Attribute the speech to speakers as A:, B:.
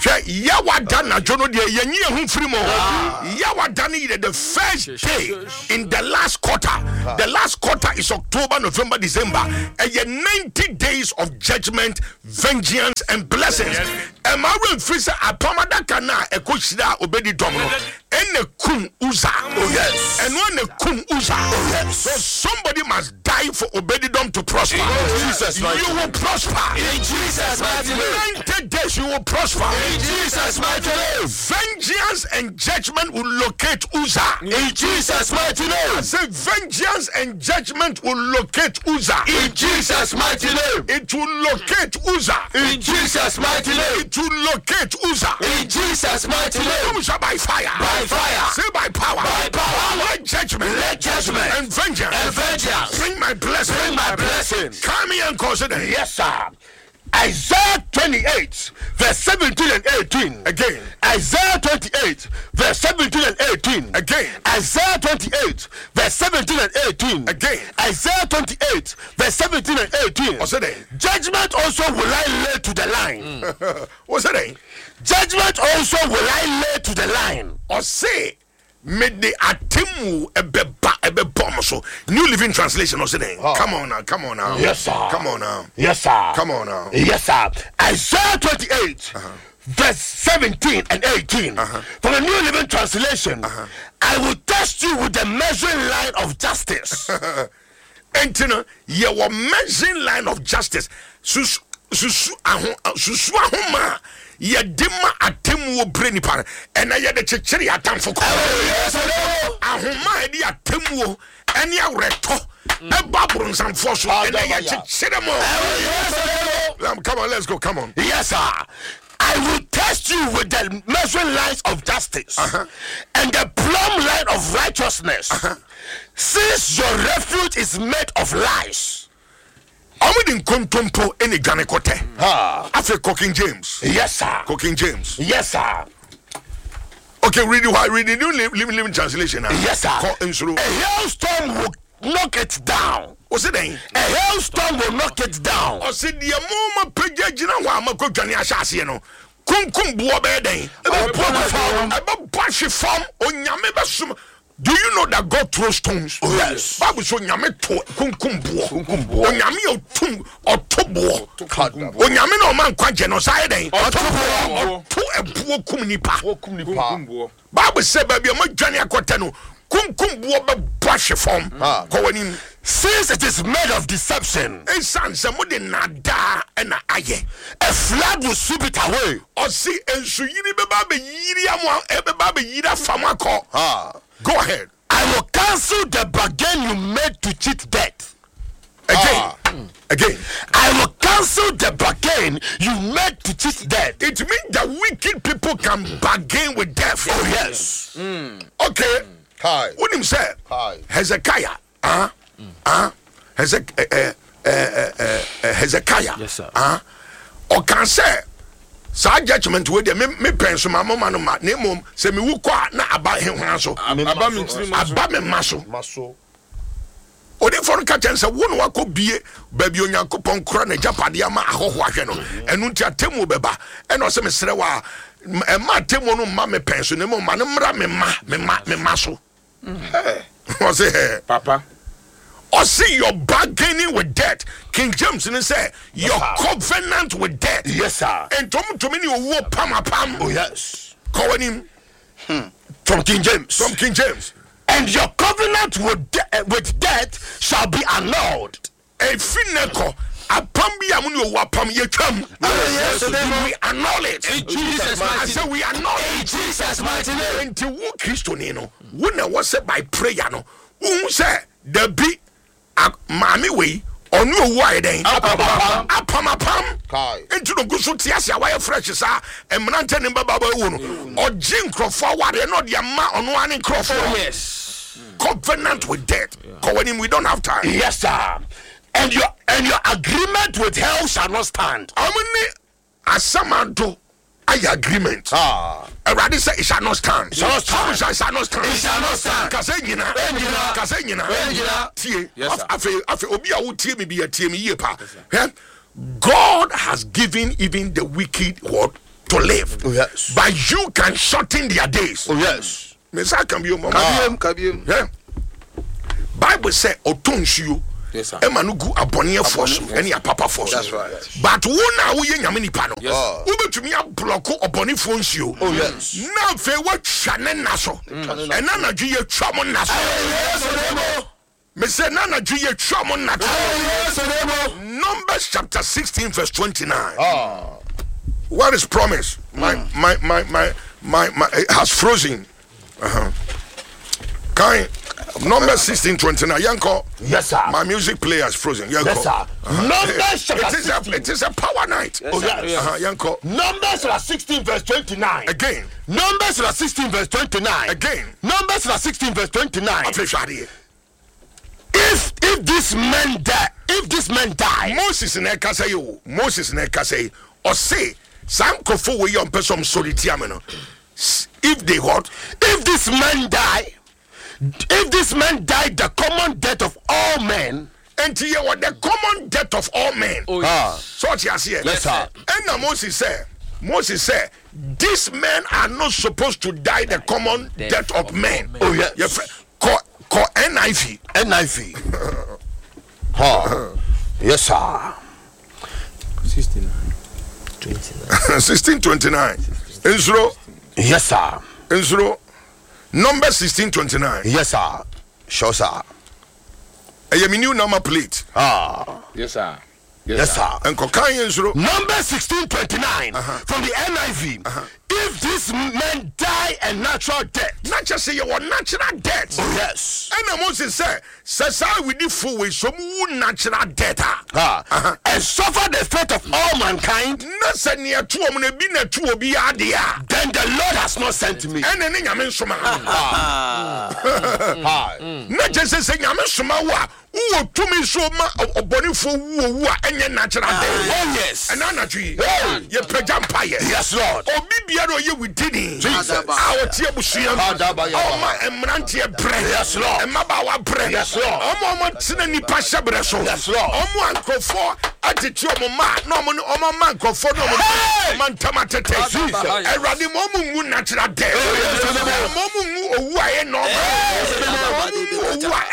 A: Yawadana Jono de Yenye Humfrimo. Yawadani the first day in the last quarter. The last quarter is October, November, December. And 90 days of judgment, vengeance, and blessings. And Maru Frisa Apamada Kana Ekoshida Obedi Domino. And a kum uza. Oh yes. And when a kum uza. Oh yes. So somebody must die for Obedidom to prosper.
B: Jesus,
A: you will prosper.
B: In Jesus' mighty name.
A: 90 days you will prosper.
B: In Jesus' mighty name.
A: Vengeance and judgment will locate Uzzah.
B: In Jesus' mighty name.
A: I say vengeance and judgment will locate Uzzah.
B: In Jesus' mighty name.
A: It will locate Uzzah.
B: In Jesus' mighty name.
A: It will locate Uzzah.
B: In Jesus' mighty name.
A: Uzzah by fire.
B: By fire.
A: Say by power.
B: By power.
A: Let judgment.
B: Let judgment.
A: And vengeance.
B: And vengeance.
A: Bring my blessing.
B: Bring my blessing.
A: Come here and consider.
B: Yes, sir. Isaiah 28, verse 17 and 18.
A: Again.
B: Isaiah 28, verse 17 and 18.
A: Again.
B: Isaiah 28, verse 17 and 18.
A: Again.
B: Isaiah 28, verse 17 and 18.
A: What's that?
B: Judgment also will I lay to the line.
A: What's that?
B: Judgment also will I lay to the line.
A: Or say, made the atemu ebe bomb so. New Living Translation or saying, come on now, come on now.
B: Yes, sir.
A: Come on now.
B: Yes, sir.
A: Come on now.
B: Yes, sir. Isaiah 28, verse 17 and 18. From the New Living Translation, I will test you with the measuring line of justice.
A: And you know, your measuring line of justice. Susu ahoma. Yadima atemu breni par and I had the chichiri atam for ahoma edi atemu any reto a babron some force and I had chichiri more. Come on, let's go. Come on.
B: Yes, sir. I will test you with the measuring lines of justice and the plumb line of righteousness. Since your refuge is made of lies.
A: I'm in Kontompo any Ganekote. After Cooking James.
B: Yes, sir.
A: Cooking James.
B: Yes, sir.
A: Okay, read the New Living Translation now.
B: Yes, sir.
A: A
B: hailstorm will knock it down.
A: What's it then?
B: A hailstorm will knock it down.
A: Or said the moment Pejina Wamako Janiashasiano. Kunkum Buabede. About Bashi farm on Yamebasum. Do you know that God throws stones?
B: Oh, yes.
A: Bible so nyame to kunkumbo. Onyame otum otobo. Onyame no man kwaje no sai den. Otobo to ebuo kum nipa. Bible say baby mo dwane akote no kunkumbo be brush form. Kowanim.
B: Since it is made of deception,
A: a
B: flood will sweep it away.
A: Or see, and so you go ahead.
B: I will cancel the bargain you made to cheat death.
A: Again.
B: I will cancel the bargain you made to cheat death.
A: It means that wicked people can bargain with death.
B: Oh, yes.
A: Okay.
B: Hi.
A: What him say?
B: Hi.
A: Hezekiah. Hezekiah.
C: Yes, sir.
A: Or can say, sa judgment with them, me pension, my mama, no, my name, say me who quite not about him. About me, muscle. O de for catch and say, one walk could be baby on your coupon crown, a Japadiama, and Untia Temu Beba, and also Miss Rewa, and my Temo, mamma pension, no manamra, me muscle. Was it, Papa? Or see your bargaining with death. King James and say your covenant with death.
B: Yes, sir.
A: And to me you will pam.
B: Oh yes.
A: Calling him
B: from King James.
A: From King James.
B: And your covenant with death shall be annulled.
A: A fineko. A pambi amunu wapam ye come.
B: Yes,
A: we annul it.
B: In Jesus' mighty name.
A: I say we annul it.
B: In Jesus' mighty name.
A: Until who Christo nino. When I was said by prayer no. Who say the be Mammy way or no why then apam into the gusu tiasia why fresh sa and manante in baba or jim crop forward and not the amount on one in crop.
B: Yes.
A: Covenant with death. When we don't have time.
B: Yes, sir. And your agreement with hell shall not stand.
A: How many asamanto I agreement. Already say it shall not stand. It shall not stand. It shall not stand.
B: It shall not stand.
A: Kasengina. Tie.
C: Yes, sir.
A: Afi obi a wo tie me bi a tie me ye pa. God has given even the wicked what to live.
B: Oh, yes.
A: But you can shorten their days.
B: Oh, yes.
A: Mesa can be a
C: Kabiem.
A: Yeah. Bible say otonsuo.
C: Yes, sir.
A: Ema no gu abonye force any papa force.
C: That's right.
A: But wo na wo ye nyame nipa no.
C: Yes.
A: Ubetumi abloko obone fonsuo.
B: Oh, yes.
A: Na fe wo twa ne na so. Ena na dwe ye twa mo na so. Me say na na dwe ye twa mo na so. Numbers chapter 16 verse 29. What is promised? My it has frozen. Kind Numbers 16:29. Yanko.
B: Yes, sir.
A: My music player is frozen. Yanko.
B: Yes, sir. Numbers chapter 16.
A: It is a power night.
C: Yes, sir.
A: Yanko.
B: Numbers 16 verse 29.
A: Again.
B: Numbers 16 verse 29.
A: Again.
B: Numbers 16 verse 29.
A: Afeshade.
B: If this man die,
A: Moses in Ekase yo. Moses in Ekase. Or say, Sam Kofo we yon person solitiameno. If they what?
B: if this man die the common death of all men.
A: And here what the common death of all men. So what you see?
B: Yes, sir.
A: And now Moses said, these men are not supposed to die the common death of men.
B: Oh, yes.
A: Your friend, call NIV.
B: Yes, sir.
A: 16:29. Insuro.
B: Yes, sir.
A: Insuro. Number 16:29.
B: Yes, sir. Sure, sir.
A: A new number plate.
C: Yes, sir.
B: Yes, sir.
A: And Kokai Insuro.
B: Number 16:29 from the NIV. If this man die a natural death.
A: Not just say you want natural death.
B: Oh, yes.
A: And Moses said, "Sasa with the full way some natural death."
B: And suffer the fate of all mankind. Then the Lord has not sent me.
A: And then not just say Yamasuma. Who to me so ma obonifo wu enye natural death.
B: Oh, yes.
A: And anatwi ye pejampaye.
B: Yes, Lord.
A: Obibia no ye within
B: Jesus.
A: Our tia busuam. Oma emrantie bre.
B: Yes, Lord.
A: Emabawa bre.
B: Yes, Lord.
A: Omo tina ni pasha bre so.
B: Yes, Lord.
A: Omo ankofo atiti omo ma no omo man ankofo no omo man tamatete.
B: Jesus.
A: Erade mo mu natural death. Mo mu owu aye no. Owu